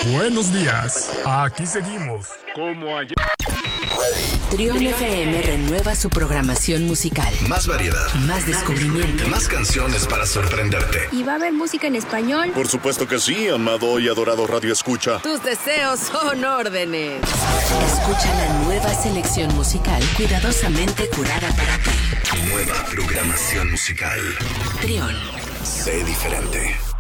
Buenos días. Aquí seguimos. Como ayer. Trión FM renueva su programación musical. Más variedad. Más descubrimiento. Más canciones para sorprenderte. ¿Y va a haber música en español? Por supuesto que sí, amado y adorado Radio Escucha. Tus deseos son órdenes. Escucha la nueva selección musical cuidadosamente curada para ti. Nueva programación musical. Trión. Sé diferente.